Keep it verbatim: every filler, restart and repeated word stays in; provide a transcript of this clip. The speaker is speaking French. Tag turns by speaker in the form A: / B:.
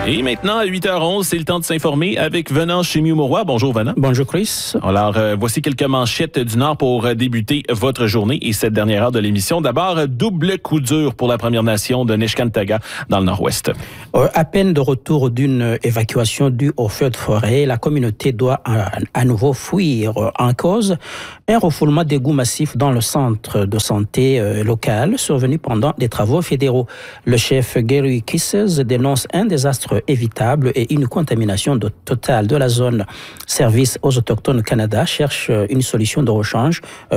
A: Et maintenant, à huit heures onze, c'est le temps de s'informer avec Venant chez Mieux-Mauroy. Bonjour, Venant.
B: Bonjour, Chris.
A: Alors, euh, voici quelques manchettes du Nord pour euh, débuter votre journée et cette dernière heure de l'émission. D'abord, euh, double coup dur pour la Première Nation de Neshkantaga dans le Nord-Ouest.
B: Euh, à peine de retour d'une évacuation due au feu de forêt, la communauté doit à, à nouveau fuir. En cause, un refoulement d'égouts massifs dans le centre de santé euh, local survenu pendant des travaux fédéraux. Le chef Gary Kisses dénonce un désastre évitable et une contamination de, totale de la zone. Service aux Autochtones au Canada cherche une solution de rechange